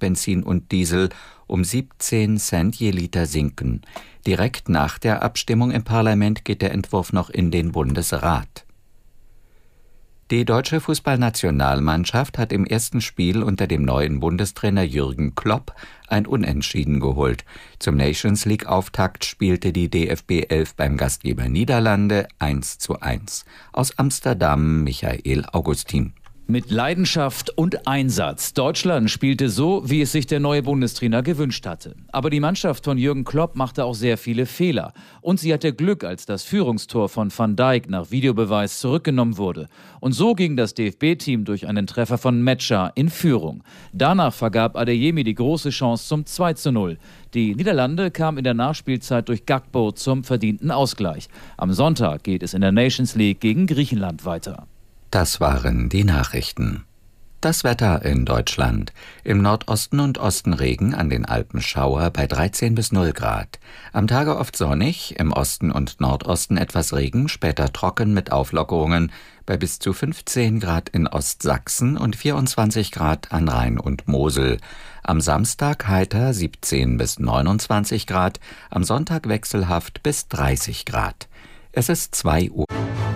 Benzin und Diesel um 17 Cent je Liter sinken. Direkt nach der Abstimmung im Parlament geht der Entwurf noch in den Bundesrat. Die deutsche Fußballnationalmannschaft hat im ersten Spiel unter dem neuen Bundestrainer Jürgen Klopp ein Unentschieden geholt. Zum Nations-League-Auftakt spielte die DFB 11 beim Gastgeber Niederlande 1:1. Aus Amsterdam Michael Augustin. Mit Leidenschaft und Einsatz. Deutschland spielte so, wie es sich der neue Bundestrainer gewünscht hatte. Aber die Mannschaft von Jürgen Klopp machte auch sehr viele Fehler. Und sie hatte Glück, als das Führungstor von Van Dijk nach Videobeweis zurückgenommen wurde. Und so ging das DFB-Team durch einen Treffer von Metscher in Führung. Danach vergab Adeyemi die große Chance zum 2:0. Die Niederlande kamen in der Nachspielzeit durch Gakpo zum verdienten Ausgleich. Am Sonntag geht es in der Nations League gegen Griechenland weiter. Das waren die Nachrichten. Das Wetter in Deutschland. Im Nordosten und Osten Regen, an den Alpen Schauer bei 13 bis 0 Grad. Am Tage oft sonnig, im Osten und Nordosten etwas Regen, später trocken mit Auflockerungen bei bis zu 15 Grad in Ostsachsen und 24 Grad an Rhein und Mosel. Am Samstag heiter 17 bis 29 Grad, am Sonntag wechselhaft bis 30 Grad. Es ist 2 Uhr.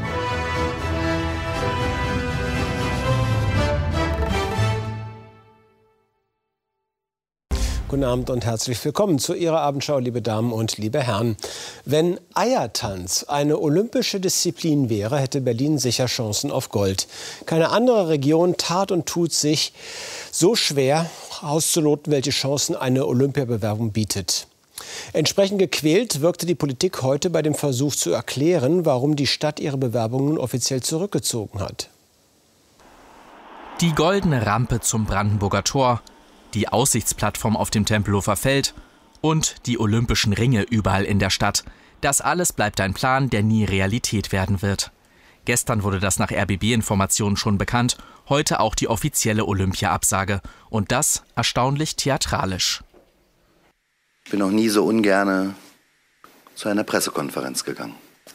Guten Abend und herzlich willkommen zu Ihrer Abendschau, liebe Damen und liebe Herren. Wenn Eiertanz eine olympische Disziplin wäre, hätte Berlin sicher Chancen auf Gold. Keine andere Region tat und tut sich so schwer auszuloten, welche Chancen eine Olympiabewerbung bietet. Entsprechend gequält wirkte die Politik heute bei dem Versuch zu erklären, warum die Stadt ihre Bewerbung nun offiziell zurückgezogen hat. Die goldene Rampe zum Brandenburger Tor, die Aussichtsplattform auf dem Tempelhofer Feld und die Olympischen Ringe überall in der Stadt. Das alles bleibt ein Plan, der nie Realität werden wird. Gestern wurde das nach RBB-Informationen schon bekannt, heute auch die offizielle Olympia-Absage. Und das erstaunlich theatralisch. Ich bin noch nie so ungerne zu einer Pressekonferenz gegangen.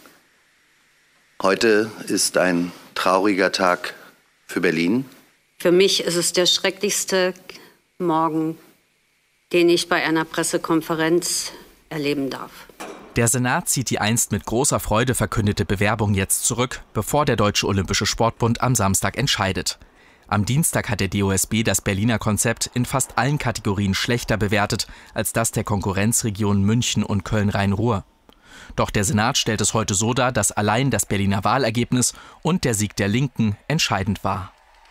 Heute ist ein trauriger Tag für Berlin. Für mich ist es der schrecklichste Morgen, den ich bei einer Pressekonferenz erleben darf. Der Senat zieht die einst mit großer Freude verkündete Bewerbung jetzt zurück, bevor der Deutsche Olympische Sportbund am Samstag entscheidet. Am Dienstag hat der DOSB das Berliner Konzept in fast allen Kategorien schlechter bewertet als das der Konkurrenzregionen München und Köln-Rhein-Ruhr. Doch der Senat stellt es heute so dar, dass allein das Berliner Wahlergebnis und der Sieg der Linken entscheidend war.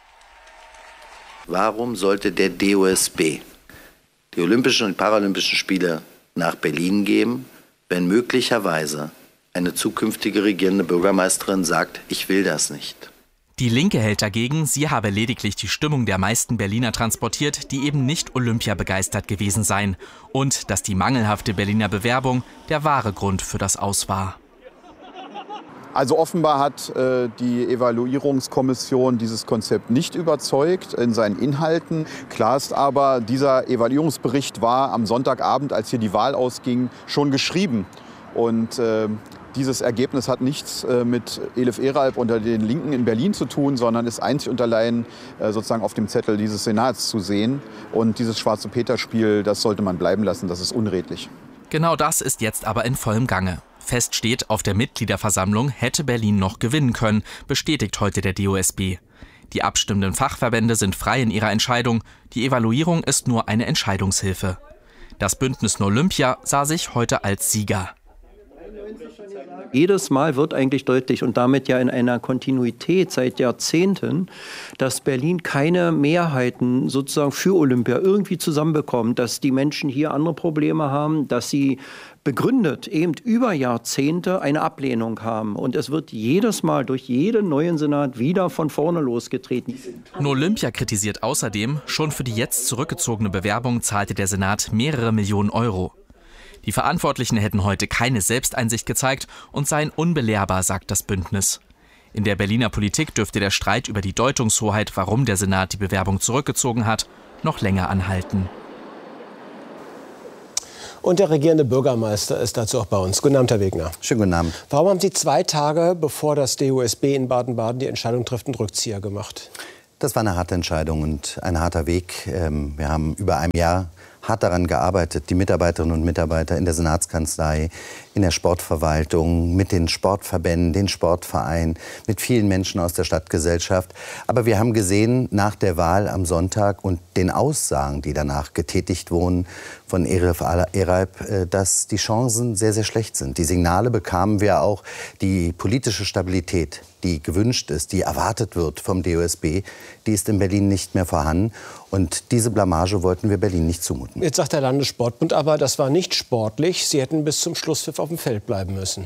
Warum sollte der DOSB die Olympischen und Paralympischen Spiele nach Berlin geben, wenn möglicherweise eine zukünftige regierende Bürgermeisterin sagt, ich will das nicht? Die Linke hält dagegen, sie habe lediglich die Stimmung der meisten Berliner transportiert, die eben nicht Olympia begeistert gewesen seien. Und dass die mangelhafte Berliner Bewerbung der wahre Grund für das Aus war. Also offenbar hat die Evaluierungskommission dieses Konzept nicht überzeugt in seinen Inhalten. Klar ist aber, dieser Evaluierungsbericht war am Sonntagabend, als hier die Wahl ausging, schon geschrieben. Und dieses Ergebnis hat nichts mit Elif Eralp unter den Linken in Berlin zu tun, sondern ist einzig und allein sozusagen auf dem Zettel dieses Senats zu sehen. Und dieses Schwarze-Peter-Spiel, das sollte man bleiben lassen, das ist unredlich. Genau das ist jetzt aber in vollem Gange. Fest steht, auf der Mitgliederversammlung hätte Berlin noch gewinnen können, bestätigt heute der DOSB. Die abstimmenden Fachverbände sind frei in ihrer Entscheidung. Die Evaluierung ist nur eine Entscheidungshilfe. Das Bündnis Olympia sah sich heute als Sieger. Jedes Mal wird eigentlich deutlich und damit ja in einer Kontinuität seit Jahrzehnten, dass Berlin keine Mehrheiten sozusagen für Olympia irgendwie zusammenbekommt, dass die Menschen hier andere Probleme haben, dass sie begründet eben über Jahrzehnte eine Ablehnung haben. Und es wird jedes Mal durch jeden neuen Senat wieder von vorne losgetreten. Olympia kritisiert außerdem, schon für die jetzt zurückgezogene Bewerbung zahlte der Senat mehrere Millionen Euro. Die Verantwortlichen hätten heute keine Selbsteinsicht gezeigt und seien unbelehrbar, sagt das Bündnis. In der Berliner Politik dürfte der Streit über die Deutungshoheit, warum der Senat die Bewerbung zurückgezogen hat, noch länger anhalten. Und der regierende Bürgermeister ist dazu auch bei uns. Guten Abend, Herr Wegner. Schönen guten Abend. Warum haben Sie 2 Tage, bevor das DOSB in Baden-Baden die Entscheidung trifft, einen Rückzieher gemacht? Das war eine harte Entscheidung und ein harter Weg. Wir haben über ein Jahr hart daran gearbeitet, die Mitarbeiterinnen und Mitarbeiter in der Senatskanzlei, in der Sportverwaltung, mit den Sportverbänden, den Sportvereinen, mit vielen Menschen aus der Stadtgesellschaft. Aber wir haben gesehen, nach der Wahl am Sonntag und den Aussagen, die danach getätigt wurden von Erif Ereib, dass die Chancen sehr, sehr schlecht sind. Die Signale bekamen wir auch, die politische Stabilität, die gewünscht ist, die erwartet wird vom DOSB, die ist in Berlin nicht mehr vorhanden. Und diese Blamage wollten wir Berlin nicht zumuten. Jetzt sagt der Landessportbund aber, das war nicht sportlich. Sie hätten bis zum Schlusspfiff auf dem Feld bleiben müssen.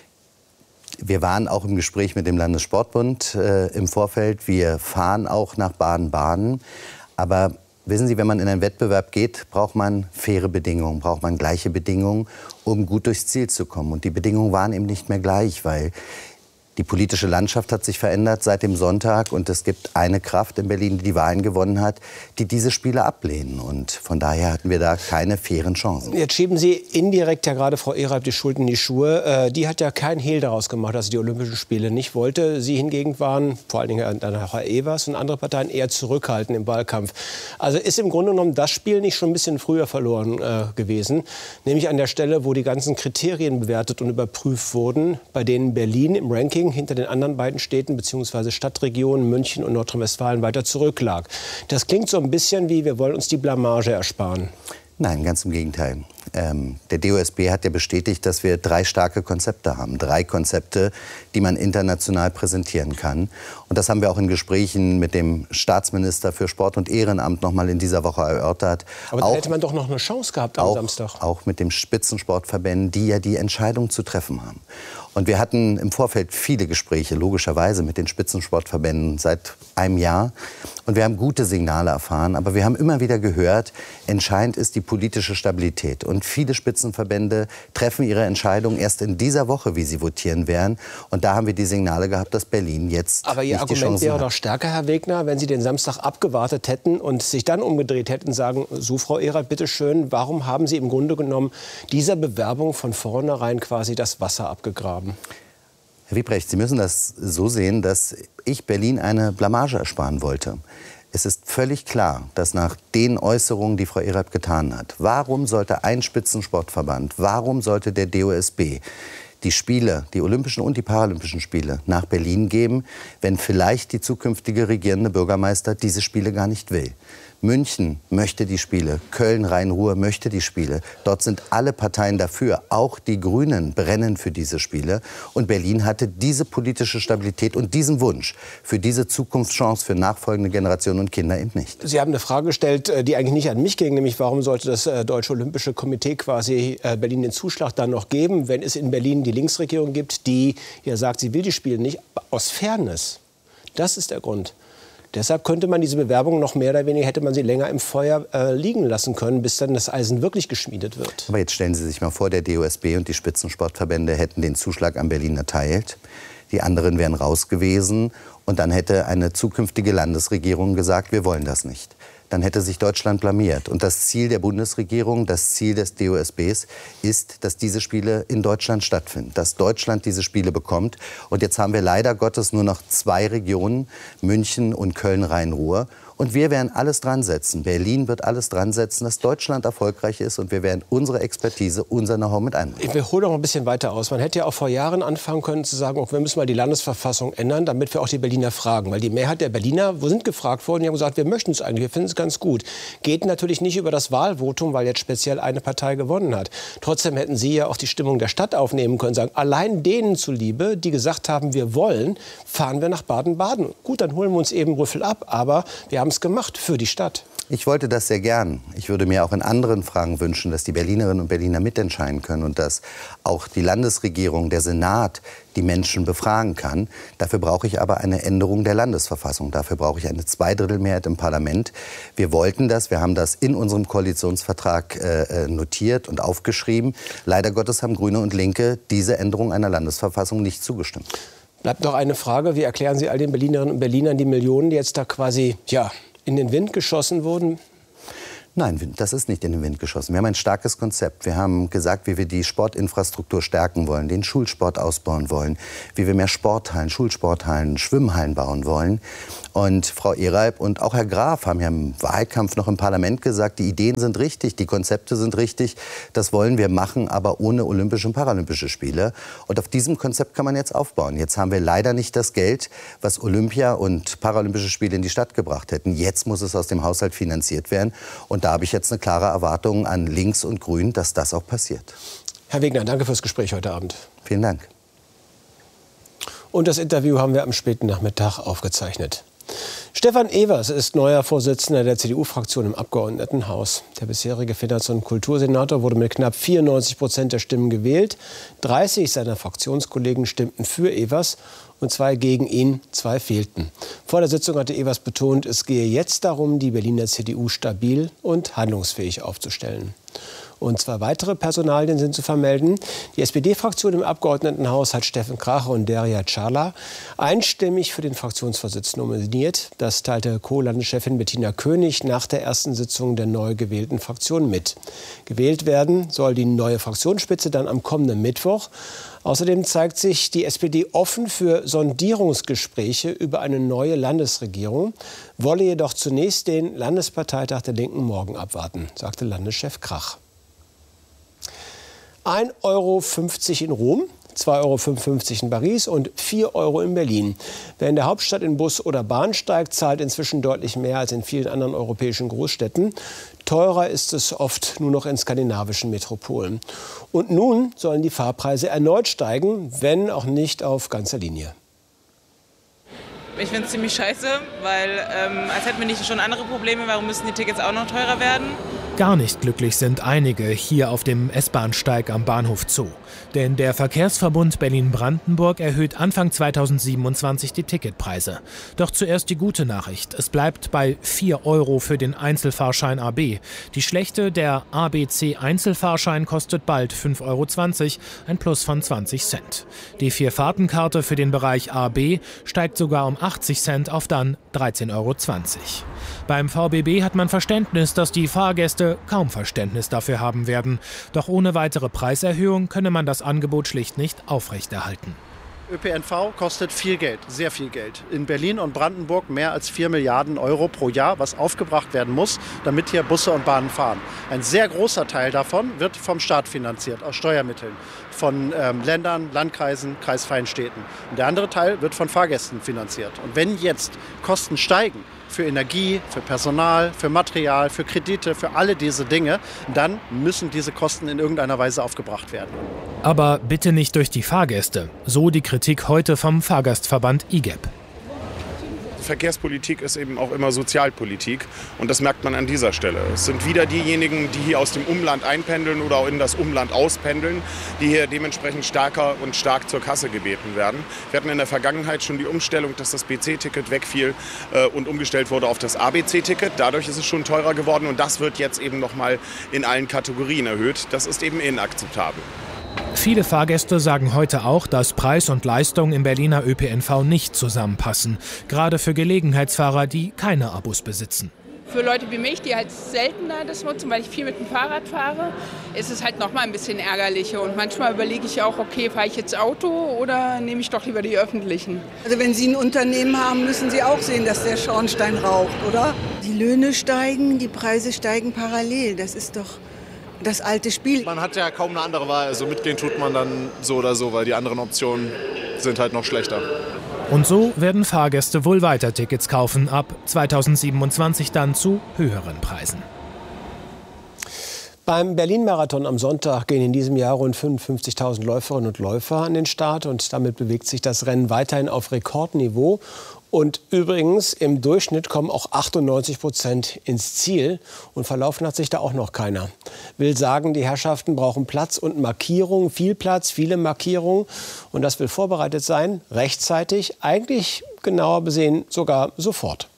Wir waren auch im Gespräch mit dem Landessportbund im Vorfeld. Wir fahren auch nach Baden-Baden. Aber wissen Sie, wenn man in einen Wettbewerb geht, braucht man faire Bedingungen, braucht man gleiche Bedingungen, um gut durchs Ziel zu kommen. Und die Bedingungen waren eben nicht mehr gleich, weil die politische Landschaft hat sich verändert seit dem Sonntag und es gibt eine Kraft in Berlin, die die Wahlen gewonnen hat, die diese Spiele ablehnen. Und von daher hatten wir da keine fairen Chancen. Jetzt schieben Sie indirekt ja gerade Frau Ereib die Schuld in die Schuhe. Die hat ja keinen Hehl daraus gemacht, dass sie die Olympischen Spiele nicht wollte. Sie hingegen waren, vor allen Dingen Herr Evers und andere Parteien, eher zurückhaltend im Wahlkampf. Also ist im Grunde genommen das Spiel nicht schon ein bisschen früher verloren gewesen? Nämlich an der Stelle, wo die ganzen Kriterien bewertet und überprüft wurden, bei denen Berlin im Ranking hinter den anderen beiden Städten bzw. Stadtregionen München und Nordrhein-Westfalen weiter zurücklag. Das klingt so ein bisschen wie, wir wollen uns die Blamage ersparen. Nein, ganz im Gegenteil. Der DOSB hat ja bestätigt, dass wir 3 starke Konzepte haben. 3 Konzepte, die man international präsentieren kann. Und das haben wir auch in Gesprächen mit dem Staatsminister für Sport und Ehrenamt noch mal in dieser Woche erörtert. Aber da hätte man doch noch eine Chance gehabt am Samstag. Auch mit den Spitzensportverbänden, die ja die Entscheidung zu treffen haben. Und wir hatten im Vorfeld viele Gespräche, logischerweise, mit den Spitzensportverbänden seit einem Jahr. Und wir haben gute Signale erfahren. Aber wir haben immer wieder gehört, entscheidend ist die politische Stabilität. Und viele Spitzenverbände treffen ihre Entscheidung erst in dieser Woche, wie sie votieren werden. Und da haben wir die Signale gehabt, dass Berlin jetzt aber Ihr nicht die Argument Chancen wäre hat. doch stärker, Herr Wegner, wenn Sie den Samstag abgewartet hätten und sich dann umgedreht hätten und sagen, so Frau Ereib, bitte schön, warum haben Sie im Grunde genommen dieser Bewerbung von vornherein quasi das Wasser abgegraben? Herr Wiebrecht, Sie müssen das so sehen, dass ich Berlin eine Blamage ersparen wollte. Es ist völlig klar, dass nach den Äußerungen, die Frau Ereib getan hat, warum sollte ein Spitzensportverband, warum sollte der DOSB die Spiele, die Olympischen und die Paralympischen Spiele nach Berlin geben, wenn vielleicht die zukünftige regierende Bürgermeister diese Spiele gar nicht will? München möchte die Spiele, Köln, Rhein-Ruhr möchte die Spiele. Dort sind alle Parteien dafür. Auch die Grünen brennen für diese Spiele. Und Berlin hatte diese politische Stabilität und diesen Wunsch für diese Zukunftschance für nachfolgende Generationen und Kinder eben nicht. Sie haben eine Frage gestellt, die eigentlich nicht an mich ging, nämlich warum sollte das Deutsche Olympische Komitee quasi Berlin den Zuschlag dann noch geben, wenn es in Berlin die Linksregierung gibt, die ja sagt, sie will die Spiele nicht, aus Fairness. Das ist der Grund. Deshalb könnte man diese Bewerbung noch mehr oder weniger, hätte man sie länger im Feuer liegen lassen können, bis dann das Eisen wirklich geschmiedet wird. Aber jetzt stellen Sie sich mal vor, der DOSB und die Spitzensportverbände hätten den Zuschlag an Berlin erteilt. Die anderen wären raus gewesen. Und dann hätte eine zukünftige Landesregierung gesagt, wir wollen das nicht. Dann hätte sich Deutschland blamiert. Und das Ziel der Bundesregierung, das Ziel des DOSBs ist, dass diese Spiele in Deutschland stattfinden, dass Deutschland diese Spiele bekommt. Und jetzt haben wir leider Gottes nur noch 2 Regionen, München und Köln-Rhein-Ruhr. Und wir werden alles dran setzen, Berlin wird alles dran setzen, dass Deutschland erfolgreich ist. Und wir werden unsere Expertise, unser Know-how mit einbringen. Wir holen noch ein bisschen weiter aus. Man hätte ja auch vor Jahren anfangen können zu sagen, wir müssen mal die Landesverfassung ändern, damit wir auch die Berliner fragen. Weil die Mehrheit der Berliner sind gefragt worden, die haben gesagt, wir möchten es eigentlich, wir finden es ganz gut. Geht natürlich nicht über das Wahlvotum, weil jetzt speziell eine Partei gewonnen hat. Trotzdem hätten Sie ja auch die Stimmung der Stadt aufnehmen können, sagen, allein denen zuliebe, die gesagt haben, wir wollen, fahren wir nach Baden-Baden. Gut, dann holen wir uns eben Rüffel ab, aber wir haben es gemacht für die Stadt. Ich wollte das sehr gern. Ich würde mir auch in anderen Fragen wünschen, dass die Berlinerinnen und Berliner mitentscheiden können und dass auch die Landesregierung, der Senat die Menschen befragen kann. Dafür brauche ich aber eine Änderung der Landesverfassung. Dafür brauche ich eine Zweidrittelmehrheit im Parlament. Wir wollten das, wir haben das in unserem Koalitionsvertrag notiert und aufgeschrieben. Leider Gottes haben Grüne und Linke diese Änderung einer Landesverfassung nicht zugestimmt. Bleibt noch eine Frage, wie erklären Sie all den Berlinerinnen und Berlinern die Millionen, die jetzt da quasi in den Wind geschossen wurden? Nein, das ist nicht in den Wind geschossen. Wir haben ein starkes Konzept. Wir haben gesagt, wie wir die Sportinfrastruktur stärken wollen, den Schulsport ausbauen wollen, wie wir mehr Sporthallen, Schulsporthallen, Schwimmhallen bauen wollen. Und Frau Ereib und auch Herr Graf haben ja im Wahlkampf noch im Parlament gesagt, die Ideen sind richtig, die Konzepte sind richtig. Das wollen wir machen, aber ohne Olympische und Paralympische Spiele. Und auf diesem Konzept kann man jetzt aufbauen. Jetzt haben wir leider nicht das Geld, was Olympia und Paralympische Spiele in die Stadt gebracht hätten. Jetzt muss es aus dem Haushalt finanziert werden. Und da habe ich jetzt eine klare Erwartung an Links und Grün, dass das auch passiert. Herr Wegner, danke fürs Gespräch heute Abend. Vielen Dank. Und das Interview haben wir am späten Nachmittag aufgezeichnet. Stefan Evers ist neuer Vorsitzender der CDU-Fraktion im Abgeordnetenhaus. Der bisherige Finanz- und Kultursenator wurde mit knapp 94% der Stimmen gewählt. 30 seiner Fraktionskollegen stimmten für Evers und 2 gegen ihn, 2 fehlten. Vor der Sitzung hatte Evers betont, es gehe jetzt darum, die Berliner CDU stabil und handlungsfähig aufzustellen. Und 2 weitere Personalien sind zu vermelden. Die SPD-Fraktion im Abgeordnetenhaus hat Steffen Kracher und Derya Çağlar einstimmig für den Fraktionsvorsitz nominiert. Das teilte Co-Landeschefin Bettina König nach der ersten Sitzung der neu gewählten Fraktion mit. Gewählt werden soll die neue Fraktionsspitze dann am kommenden Mittwoch. Außerdem zeigt sich die SPD offen für Sondierungsgespräche über eine neue Landesregierung, wolle jedoch zunächst den Landesparteitag der Linken morgen abwarten, sagte Landeschef Krach. 1,50 Euro in Rom, 2,55 Euro in Paris und 4 Euro in Berlin. Wer in der Hauptstadt in Bus oder Bahn steigt, zahlt inzwischen deutlich mehr als in vielen anderen europäischen Großstädten. Teurer ist es oft nur noch in skandinavischen Metropolen. Und nun sollen die Fahrpreise erneut steigen, wenn auch nicht auf ganzer Linie. Ich finde es ziemlich scheiße, weil als hätten wir nicht schon andere Probleme, warum müssen die Tickets auch noch teurer werden? Gar nicht glücklich sind einige hier auf dem S-Bahnsteig am Bahnhof Zoo. Denn der Verkehrsverbund Berlin-Brandenburg erhöht Anfang 2027 die Ticketpreise. Doch zuerst die gute Nachricht. Es bleibt bei 4 Euro für den Einzelfahrschein AB. Die schlechte, der ABC-Einzelfahrschein kostet bald 5,20 Euro, ein Plus von 20 Cent. Die 4-Fahrtenkarte für den Bereich AB steigt sogar um 80 Cent auf dann 13,20 Euro. Beim VBB hat man Verständnis, dass die Fahrgäste kaum Verständnis dafür haben werden. Doch ohne weitere Preiserhöhung könne man das Angebot schlicht nicht aufrechterhalten. ÖPNV kostet viel Geld, sehr viel Geld. In Berlin und Brandenburg mehr als 4 Milliarden Euro pro Jahr, was aufgebracht werden muss, damit hier Busse und Bahnen fahren. Ein sehr großer Teil davon wird vom Staat finanziert, aus Steuermitteln, von Ländern, Landkreisen, kreisfreien Städten. Und der andere Teil wird von Fahrgästen finanziert. Und wenn jetzt Kosten steigen, für Energie, für Personal, für Material, für Kredite, für alle diese Dinge, dann müssen diese Kosten in irgendeiner Weise aufgebracht werden. Aber bitte nicht durch die Fahrgäste. So die Kritik heute vom Fahrgastverband IGEP. Verkehrspolitik ist eben auch immer Sozialpolitik und das merkt man an dieser Stelle. Es sind wieder diejenigen, die hier aus dem Umland einpendeln oder auch in das Umland auspendeln, die hier dementsprechend stärker und stark zur Kasse gebeten werden. Wir hatten in der Vergangenheit schon die Umstellung, dass das BC-Ticket wegfiel und umgestellt wurde auf das ABC-Ticket. Dadurch ist es schon teurer geworden und das wird jetzt eben nochmal in allen Kategorien erhöht. Das ist eben inakzeptabel. Viele Fahrgäste sagen heute auch, dass Preis und Leistung im Berliner ÖPNV nicht zusammenpassen. Gerade für Gelegenheitsfahrer, die keine Abos besitzen. Für Leute wie mich, die halt seltener das nutzen, weil ich viel mit dem Fahrrad fahre, ist es halt noch mal ein bisschen ärgerlicher. Und manchmal überlege ich auch, okay, fahre ich jetzt Auto oder nehme ich doch lieber die öffentlichen? Also wenn Sie ein Unternehmen haben, müssen Sie auch sehen, dass der Schornstein raucht, oder? Die Löhne steigen, die Preise steigen parallel. Das ist doch das alte Spiel. Man hat ja kaum eine andere Wahl, also mitgehen tut man dann so oder so, weil die anderen Optionen sind halt noch schlechter. Und so werden Fahrgäste wohl weiter Tickets kaufen, ab 2027 dann zu höheren Preisen. Beim Berlin-Marathon am Sonntag gehen in diesem Jahr rund 55.000 Läuferinnen und Läufer an den Start. Und damit bewegt sich das Rennen weiterhin auf Rekordniveau. Und übrigens, im Durchschnitt kommen auch 98% ins Ziel. Und verlaufen hat sich da auch noch keiner. Will sagen, die Herrschaften brauchen Platz und Markierung. Viel Platz, viele Markierungen. Und das will vorbereitet sein, rechtzeitig, eigentlich genauer besehen sogar sofort.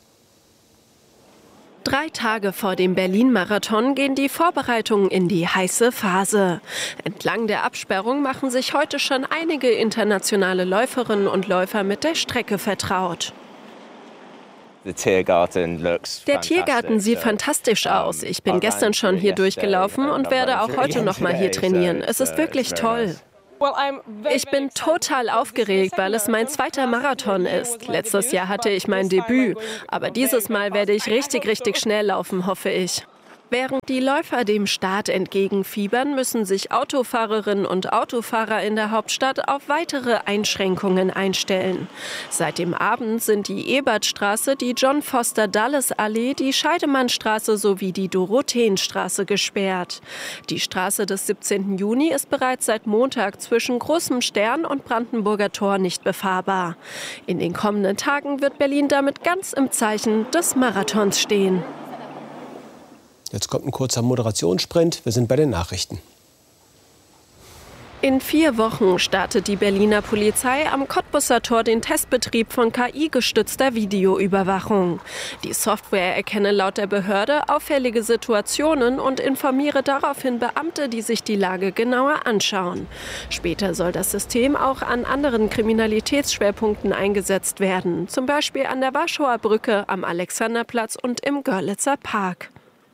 3 Tage vor dem Berlin-Marathon gehen die Vorbereitungen in die heiße Phase. Entlang der Absperrung machen sich heute schon einige internationale Läuferinnen und Läufer mit der Strecke vertraut. Der Tiergarten sieht fantastisch aus. Ich bin gestern schon hier durchgelaufen und werde auch heute noch mal hier trainieren. Es ist wirklich toll. Ich bin total aufgeregt, weil es mein zweiter Marathon ist. Letztes Jahr hatte ich mein Debüt, aber dieses Mal werde ich richtig schnell laufen, hoffe ich. Während die Läufer dem Start entgegenfiebern, müssen sich Autofahrerinnen und Autofahrer in der Hauptstadt auf weitere Einschränkungen einstellen. Seit dem Abend sind die Ebertstraße, die John-Foster-Dulles-Allee, die Scheidemannstraße sowie die Dorotheenstraße gesperrt. Die Straße des 17. Juni ist bereits seit Montag zwischen Großem Stern und Brandenburger Tor nicht befahrbar. In den kommenden Tagen wird Berlin damit ganz im Zeichen des Marathons stehen. Jetzt kommt ein kurzer Moderationssprint. Wir sind bei den Nachrichten. In 4 Wochen startet die Berliner Polizei am Kottbusser Tor den Testbetrieb von KI-gestützter Videoüberwachung. Die Software erkenne laut der Behörde auffällige Situationen und informiere daraufhin Beamte, die sich die Lage genauer anschauen. Später soll das System auch an anderen Kriminalitätsschwerpunkten eingesetzt werden, zum Beispiel an der Warschauer Brücke, am Alexanderplatz und im Görlitzer Park.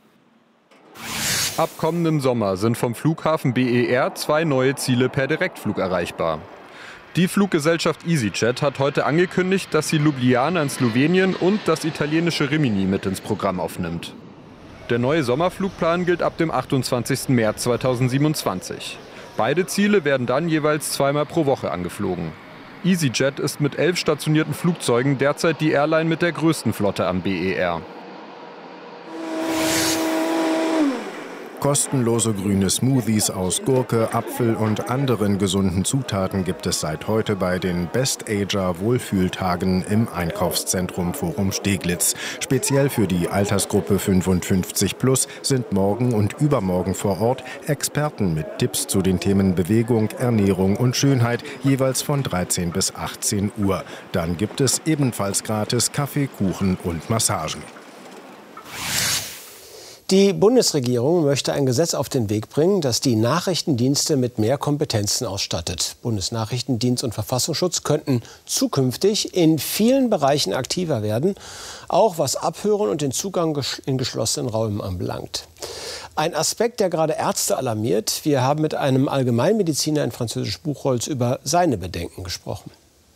Ab kommendem Sommer sind vom Flughafen BER 2 neue Ziele per Direktflug erreichbar. Die Fluggesellschaft EasyJet hat heute angekündigt, dass sie Ljubljana in Slowenien und das italienische Rimini mit ins Programm aufnimmt. Der neue Sommerflugplan gilt ab dem 28. März 2027. Beide Ziele werden dann jeweils 2-mal pro Woche angeflogen. EasyJet ist mit 11 stationierten Flugzeugen derzeit die Airline mit der größten Flotte am BER. Kostenlose grüne Smoothies aus Gurke, Apfel und anderen gesunden Zutaten gibt es seit heute bei den Best Ager Wohlfühltagen im Einkaufszentrum Forum Steglitz. Speziell für die Altersgruppe 55+ sind morgen und übermorgen vor Ort Experten mit Tipps zu den Themen Bewegung, Ernährung und Schönheit, jeweils von 13 bis 18 Uhr. Dann gibt es ebenfalls gratis Kaffee, Kuchen und Massagen. Die Bundesregierung möchte ein Gesetz auf den Weg bringen, das die Nachrichtendienste mit mehr Kompetenzen ausstattet. Bundesnachrichtendienst und Verfassungsschutz könnten zukünftig in vielen Bereichen aktiver werden, auch was Abhören und den Zugang in geschlossenen Räumen anbelangt. Ein Aspekt, der gerade Ärzte alarmiert. Wir haben mit einem Allgemeinmediziner in Französisch-Buchholz über seine Bedenken gesprochen.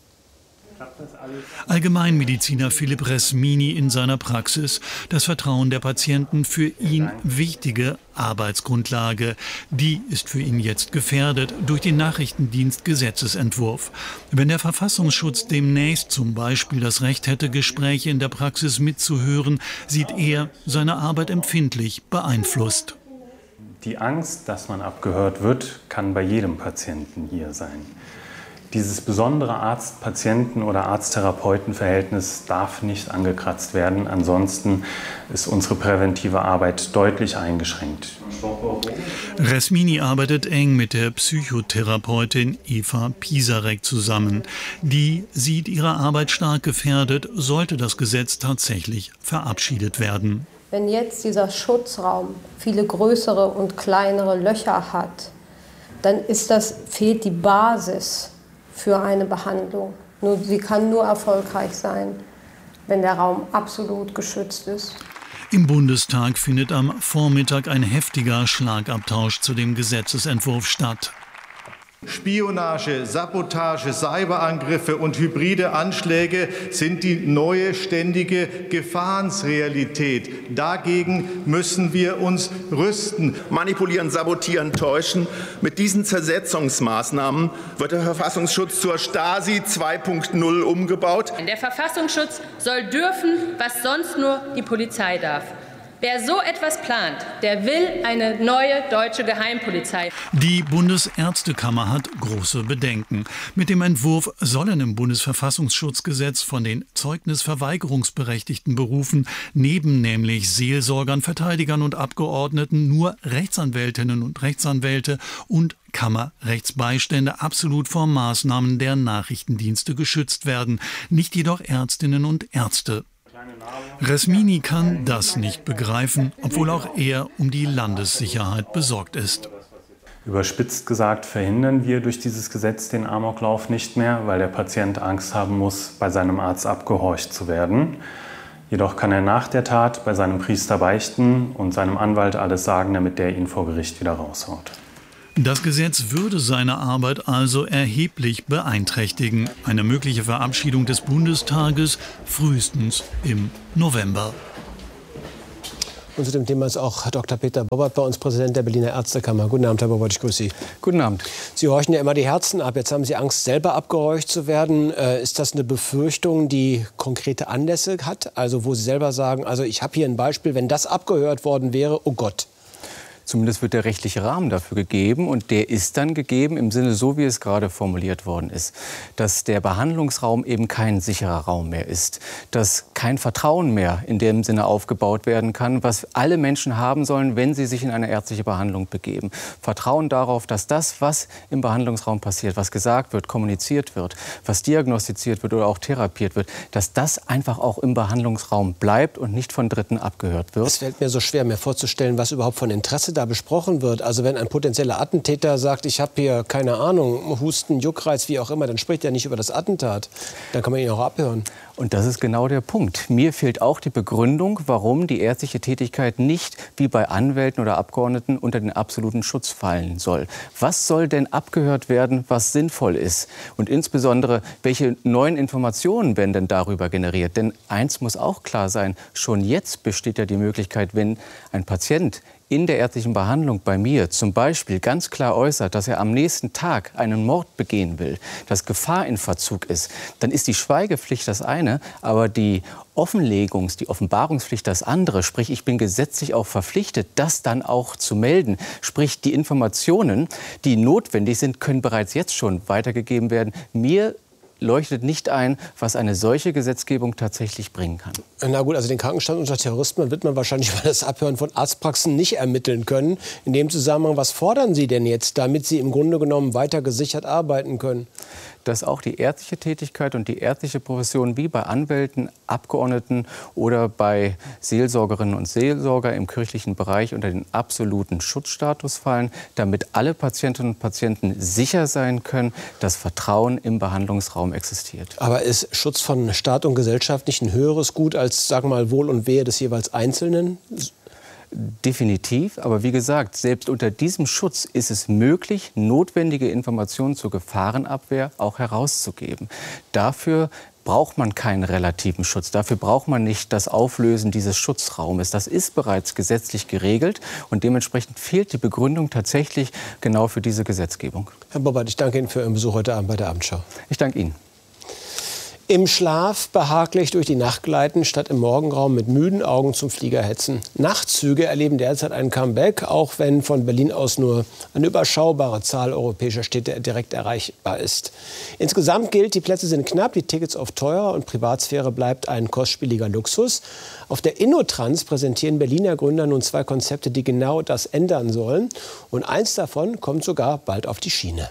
Allgemeinmediziner Philipp Resmini in seiner Praxis. Das Vertrauen der Patienten für ihn wichtige Arbeitsgrundlage. Die ist für ihn jetzt gefährdet durch den Nachrichtendienst-Gesetzesentwurf. Wenn der Verfassungsschutz demnächst zum Beispiel das Recht hätte, Gespräche in der Praxis mitzuhören, sieht er seine Arbeit empfindlich beeinflusst. Die Angst, dass man abgehört wird, kann bei jedem Patienten hier sein. Dieses besondere Arzt-Patienten- oder Arzt-Therapeuten-Verhältnis darf nicht angekratzt werden. Ansonsten ist unsere präventive Arbeit deutlich eingeschränkt. Resmini arbeitet eng mit der Psychotherapeutin Eva Pisarek zusammen. Die sieht ihre Arbeit stark gefährdet, sollte das Gesetz tatsächlich verabschiedet werden. Wenn jetzt dieser Schutzraum viele größere und kleinere Löcher hat, dann fehlt die Basis für eine Behandlung. Sie kann nur erfolgreich sein, wenn der Raum absolut geschützt ist. Im Bundestag findet am Vormittag ein heftiger Schlagabtausch zu dem Gesetzesentwurf statt. Spionage, Sabotage, Cyberangriffe und hybride Anschläge sind die neue ständige Gefahrensrealität. Dagegen müssen wir uns rüsten. Manipulieren, sabotieren, täuschen. Mit diesen Zersetzungsmaßnahmen wird der Verfassungsschutz zur Stasi 2.0 umgebaut. Der Verfassungsschutz soll dürfen, was sonst nur die Polizei darf. Wer so etwas plant, der will eine neue deutsche Geheimpolizei. Die Bundesärztekammer hat große Bedenken. Mit dem Entwurf sollen im Bundesverfassungsschutzgesetz von den zeugnisverweigerungsberechtigten Berufen neben nämlich Seelsorgern, Verteidigern und Abgeordneten nur Rechtsanwältinnen und Rechtsanwälte und Kammerrechtsbeistände absolut vor Maßnahmen der Nachrichtendienste geschützt werden, nicht jedoch Ärztinnen und Ärzte. Resmini kann das nicht begreifen, obwohl auch er um die Landessicherheit besorgt ist. Überspitzt gesagt verhindern wir durch dieses Gesetz den Amoklauf nicht mehr, weil der Patient Angst haben muss, bei seinem Arzt abgehorcht zu werden. Jedoch kann er nach der Tat bei seinem Priester beichten und seinem Anwalt alles sagen, damit der ihn vor Gericht wieder raushaut. Das Gesetz würde seine Arbeit also erheblich beeinträchtigen. Eine mögliche Verabschiedung des Bundestages frühestens im November. Und zu dem Thema ist auch Dr. Peter Bobbert bei uns, Präsident der Berliner Ärztekammer. Guten Abend, Herr Bobbert, ich grüße Sie. Guten Abend. Sie horchen ja immer die Herzen ab. Jetzt haben Sie Angst, selber abgehorcht zu werden. Ist das eine Befürchtung, die konkrete Anlässe hat? Also wo Sie selber sagen, also ich habe hier ein Beispiel, wenn das abgehört worden wäre, oh Gott. Zumindest wird der rechtliche Rahmen dafür gegeben und der ist dann gegeben im Sinne, so wie es gerade formuliert worden ist, dass der Behandlungsraum eben kein sicherer Raum mehr ist, dass kein Vertrauen mehr in dem Sinne aufgebaut werden kann, was alle Menschen haben sollen, wenn sie sich in eine ärztliche Behandlung begeben. Vertrauen darauf, dass das, was im Behandlungsraum passiert, was gesagt wird, kommuniziert wird, was diagnostiziert wird oder auch therapiert wird, dass das einfach auch im Behandlungsraum bleibt und nicht von Dritten abgehört wird. Es fällt mir so schwer, mir vorzustellen, was überhaupt von Interesse da besprochen wird. Also wenn ein potenzieller Attentäter sagt, ich habe hier, keine Ahnung, Husten, Juckreiz, wie auch immer, dann spricht er nicht über das Attentat. Dann kann man ihn auch abhören. Und das ist genau der Punkt. Mir fehlt auch die Begründung, warum die ärztliche Tätigkeit nicht wie bei Anwälten oder Abgeordneten unter den absoluten Schutz fallen soll. Was soll denn abgehört werden, was sinnvoll ist? Und insbesondere, welche neuen Informationen werden denn darüber generiert? Denn eins muss auch klar sein, schon jetzt besteht ja die Möglichkeit, wenn ein Patient in der ärztlichen Behandlung bei mir zum Beispiel ganz klar äußert, dass er am nächsten Tag einen Mord begehen will, dass Gefahr in Verzug ist, dann ist die Schweigepflicht das eine, aber die Offenbarungspflicht das andere. Sprich, ich bin gesetzlich auch verpflichtet, das dann auch zu melden. Sprich, die Informationen, die notwendig sind, können bereits jetzt schon weitergegeben werden. Mir leuchtet nicht ein, was eine solche Gesetzgebung tatsächlich bringen kann. Na gut, also den Krankenstand unter Terroristen wird man wahrscheinlich über das Abhören von Arztpraxen nicht ermitteln können. In dem Zusammenhang, was fordern Sie denn jetzt, damit Sie im Grunde genommen weiter gesichert arbeiten können? Dass auch die ärztliche Tätigkeit und die ärztliche Profession wie bei Anwälten, Abgeordneten oder bei Seelsorgerinnen und Seelsorger im kirchlichen Bereich unter den absoluten Schutzstatus fallen, damit alle Patientinnen und Patienten sicher sein können, dass Vertrauen im Behandlungsraum existiert. Aber ist Schutz von Staat und Gesellschaft nicht ein höheres Gut als, sagen wir mal, Wohl und Wehe des jeweils Einzelnen? Definitiv, aber wie gesagt, selbst unter diesem Schutz ist es möglich, notwendige Informationen zur Gefahrenabwehr auch herauszugeben. Dafür braucht man keinen relativen Schutz. Dafür braucht man nicht das Auflösen dieses Schutzraumes. Das ist bereits gesetzlich geregelt und dementsprechend fehlt die Begründung tatsächlich genau für diese Gesetzgebung. Herr Bobbert, ich danke Ihnen für Ihren Besuch heute Abend bei der Abendschau. Ich danke Ihnen. Im Schlaf behaglich durch die Nacht gleiten, statt im Morgenraum mit müden Augen zum Flieger hetzen. Nachtzüge erleben derzeit ein Comeback, auch wenn von Berlin aus nur eine überschaubare Zahl europäischer Städte direkt erreichbar ist. Insgesamt gilt, die Plätze sind knapp, die Tickets oft teuer und Privatsphäre bleibt ein kostspieliger Luxus. Auf der InnoTrans präsentieren Berliner Gründer nun 2 Konzepte, die genau das ändern sollen. Und eins davon kommt sogar bald auf die Schiene.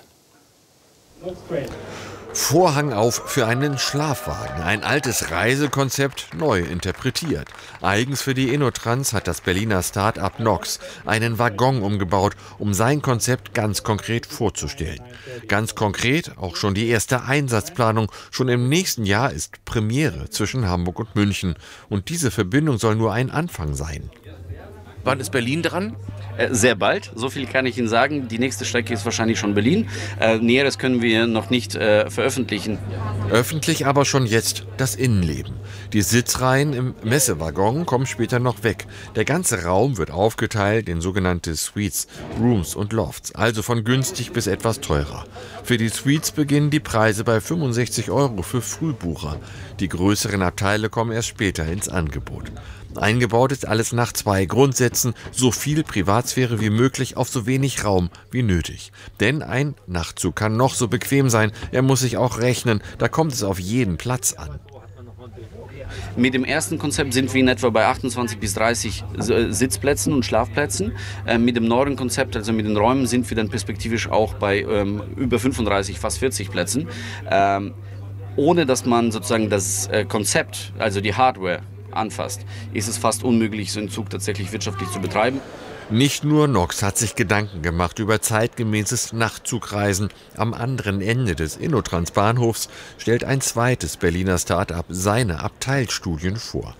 Vorhang auf für einen Schlafwagen. Ein altes Reisekonzept neu interpretiert. Eigens für die InnoTrans hat das Berliner Start-up Nox einen Waggon umgebaut, um sein Konzept ganz konkret vorzustellen. Ganz konkret auch schon die erste Einsatzplanung. Schon im nächsten Jahr ist Premiere zwischen Hamburg und München. Und diese Verbindung soll nur ein Anfang sein. Wann ist Berlin dran? Sehr bald, so viel kann ich Ihnen sagen. Die nächste Strecke ist wahrscheinlich schon Berlin. Näheres können wir noch nicht veröffentlichen. Öffentlich aber schon jetzt das Innenleben. Die Sitzreihen im Messewaggon kommen später noch weg. Der ganze Raum wird aufgeteilt in sogenannte Suites, Rooms und Lofts, also von günstig bis etwas teurer. Für die Suites beginnen die Preise bei 65 € für Frühbucher. Die größeren Abteile kommen erst später ins Angebot. Eingebaut ist alles nach 2 Grundsätzen: so viel Privatsphäre wie möglich auf so wenig Raum wie nötig. Denn ein Nachtzug kann noch so bequem sein, er muss sich auch rechnen, da kommt es auf jeden Platz an. Mit dem ersten Konzept sind wir in etwa bei 28 bis 30 Sitzplätzen und Schlafplätzen. Mit dem neuen Konzept, also mit den Räumen, sind wir dann perspektivisch auch bei über 35, fast 40 Plätzen. Ohne dass man sozusagen das Konzept, also die Hardware, anfasst, ist es fast unmöglich, so einen Zug tatsächlich wirtschaftlich zu betreiben. Nicht nur Nox hat sich Gedanken gemacht über zeitgemäßes Nachtzugreisen. Am anderen Ende des InnoTrans-Bahnhofs stellt ein zweites Berliner Start-up seine Abteilstudien vor.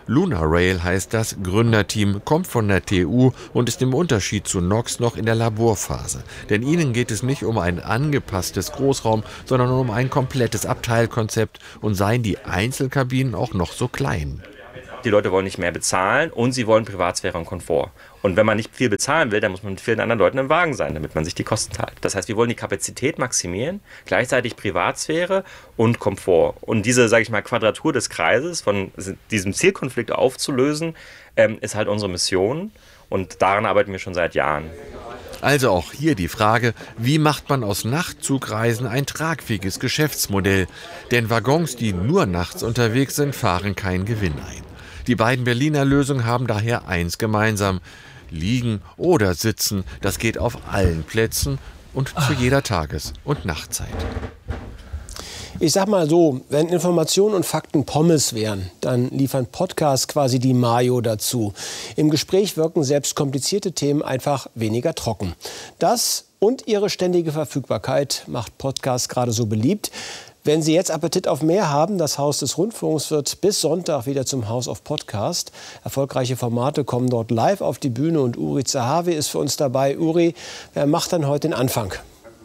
Lunar Rail heißt das Gründerteam, kommt von der TU und ist im Unterschied zu NOx noch in der Laborphase. Denn ihnen geht es nicht um ein angepasstes Großraum, sondern um ein komplettes Abteilkonzept und seien die Einzelkabinen auch noch so klein. Die Leute wollen nicht mehr bezahlen und sie wollen Privatsphäre und Komfort. Und wenn man nicht viel bezahlen will, dann muss man mit vielen anderen Leuten im Wagen sein, damit man sich die Kosten teilt. Das heißt, wir wollen die Kapazität maximieren, gleichzeitig Privatsphäre und Komfort. Und diese, sage ich mal, Quadratur des Kreises von diesem Zielkonflikt aufzulösen, ist halt unsere Mission. Und daran arbeiten wir schon seit Jahren. Also auch hier die Frage, wie macht man aus Nachtzugreisen ein tragfähiges Geschäftsmodell? Denn Waggons, die nur nachts unterwegs sind, fahren keinen Gewinn ein. Die beiden Berliner Lösungen haben daher eins gemeinsam. Liegen oder sitzen, das geht auf allen Plätzen und zu jeder Tages- und Nachtzeit. Ich sag mal so, wenn Informationen und Fakten Pommes wären, dann liefern Podcasts quasi die Mayo dazu. Im Gespräch wirken selbst komplizierte Themen einfach weniger trocken. Das und ihre ständige Verfügbarkeit macht Podcasts gerade so beliebt. Wenn Sie jetzt Appetit auf mehr haben, das Haus des Rundfunks wird bis Sonntag wieder zum House of Podcast. Erfolgreiche Formate kommen dort live auf die Bühne und Uri Zahavi ist für uns dabei. Uri, wer macht dann heute den Anfang?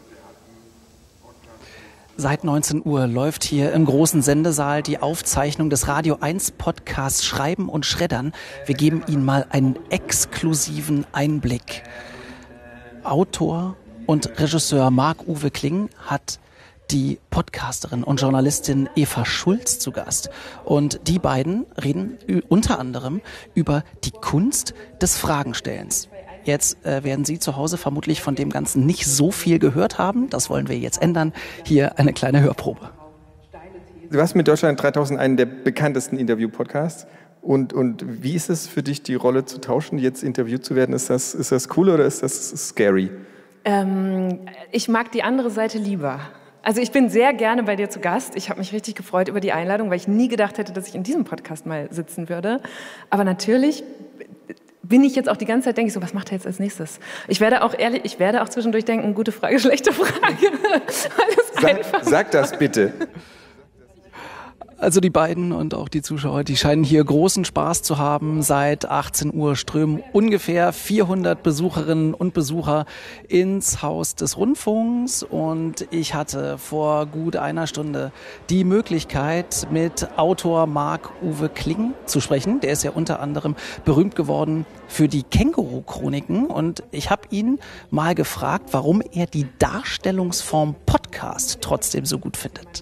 Seit 19 Uhr läuft hier im großen Sendesaal die Aufzeichnung des Radio 1 Podcasts Schreiben und Schreddern. Wir geben Ihnen mal einen exklusiven Einblick. Autor und Regisseur Marc-Uwe Kling hat die Podcasterin und Journalistin Eva Schulz zu Gast. Und die beiden reden unter anderem über die Kunst des Fragenstellens. Jetzt werden Sie zu Hause vermutlich von dem Ganzen nicht so viel gehört haben. Das wollen wir jetzt ändern. Hier eine kleine Hörprobe. Du hast mit Deutschland 3000 einen der bekanntesten Interview-Podcasts. Und wie ist es für dich, die Rolle zu tauschen, jetzt interviewt zu werden? Ist das cool oder ist das scary? Ich mag die andere Seite lieber. Also ich bin sehr gerne bei dir zu Gast. Ich habe mich richtig gefreut über die Einladung, weil ich nie gedacht hätte, dass ich in diesem Podcast mal sitzen würde. Aber natürlich bin ich jetzt auch die ganze Zeit, denke ich so, was macht er jetzt als nächstes? Ich werde auch zwischendurch denken, gute Frage, schlechte Frage. Sag das bitte. Also die beiden und auch die Zuschauer, die scheinen hier großen Spaß zu haben. Seit 18 Uhr strömen ungefähr 400 Besucherinnen und Besucher ins Haus des Rundfunks. Und ich hatte vor gut einer Stunde die Möglichkeit, mit Autor Marc-Uwe Kling zu sprechen. Der ist ja unter anderem berühmt geworden für die Känguru-Chroniken. Und ich habe ihn mal gefragt, warum er die Darstellungsform Podcast trotzdem so gut findet.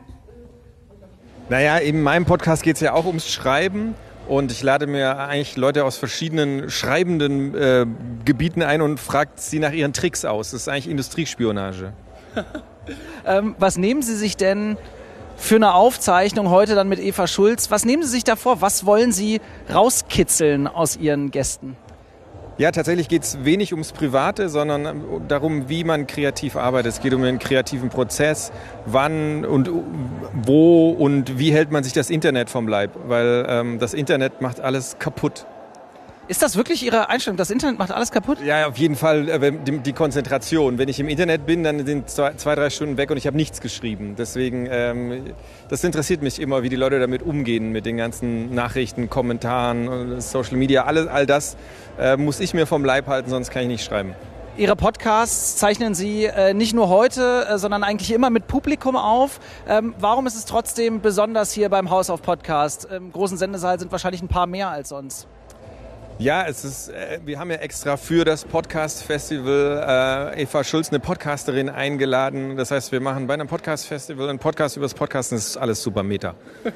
Naja, in meinem Podcast geht es ja auch ums Schreiben und ich lade mir eigentlich Leute aus verschiedenen schreibenden Gebieten ein und frage sie nach ihren Tricks aus. Das ist eigentlich Industriespionage. Was nehmen Sie sich denn für eine Aufzeichnung heute dann mit Eva Schulz? Was nehmen Sie sich da vor? Was wollen Sie rauskitzeln aus Ihren Gästen? Ja, tatsächlich geht es wenig ums Private, sondern darum, wie man kreativ arbeitet. Es geht um den kreativen Prozess, wann und wo und wie hält man sich das Internet vom Leib, weil das Internet macht alles kaputt. Ist das wirklich Ihre Einstellung? Das Internet macht alles kaputt? Ja, auf jeden Fall die Konzentration. Wenn ich im Internet bin, dann sind 2-3 Stunden weg und ich habe nichts geschrieben. Deswegen, das interessiert mich immer, wie die Leute damit umgehen, mit den ganzen Nachrichten, Kommentaren, Social Media, all das muss ich mir vom Leib halten, sonst kann ich nicht schreiben. Ihre Podcasts zeichnen Sie nicht nur heute, sondern eigentlich immer mit Publikum auf. Warum ist es trotzdem besonders hier beim House of Podcast? Im großen Sendesaal sind wahrscheinlich ein paar mehr als sonst. Ja, wir haben ja extra für das Podcast-Festival Eva Schulz, eine Podcasterin, eingeladen. Das heißt, wir machen bei einem Podcast-Festival einen Podcast über das Podcasten. Das ist alles super meta.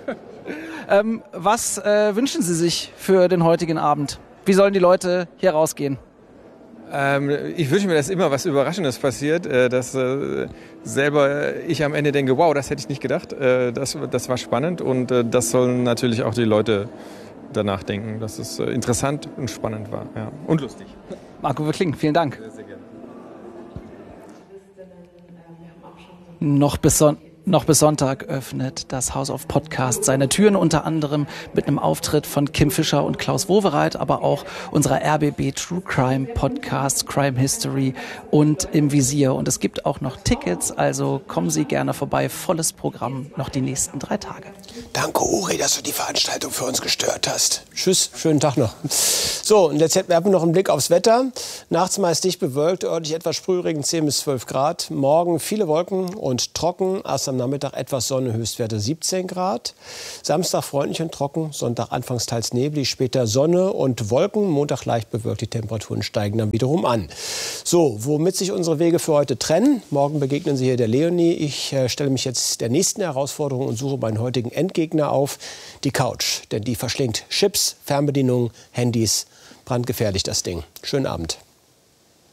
Was wünschen Sie sich für den heutigen Abend? Wie sollen die Leute hier rausgehen? Ich wünsche mir, dass immer was Überraschendes passiert, dass selber ich am Ende denke, wow, das hätte ich nicht gedacht. Das war spannend und das sollen natürlich auch die Leute danach denken, dass es interessant und spannend war, ja. Und lustig. Marc-Uwe Kling, vielen Dank. Sehr gerne. Noch bis Sonntag öffnet das House of Podcast seine Türen, unter anderem mit einem Auftritt von Kim Fischer und Klaus Wowereit, aber auch unserer RBB True Crime Podcast, Crime History und Im Visier. Und es gibt auch noch Tickets, also kommen Sie gerne vorbei. Volles Programm noch die nächsten 3 Tage. Danke, Uri, dass du die Veranstaltung für uns gestört hast. Tschüss, schönen Tag noch. So, und jetzt werfen wir noch einen Blick aufs Wetter. Nachts meist dicht bewölkt, örtlich etwas Sprühregen, 10 bis 12 Grad. Morgen viele Wolken und trocken. Erst am Nachmittag etwas Sonne, Höchstwerte 17 Grad. Samstag freundlich und trocken, Sonntag anfangs teils neblig, später Sonne und Wolken. Montag leicht bewölkt, die Temperaturen steigen dann wiederum an. So, womit sich unsere Wege für heute trennen. Morgen begegnen Sie hier der Leonie. Ich stelle mich jetzt der nächsten Herausforderung und suche meinen heutigen Endgegner auf, die Couch. Denn die verschlingt Chips, Fernbedienungen, Handys. Brandgefährlich das Ding. Schönen Abend.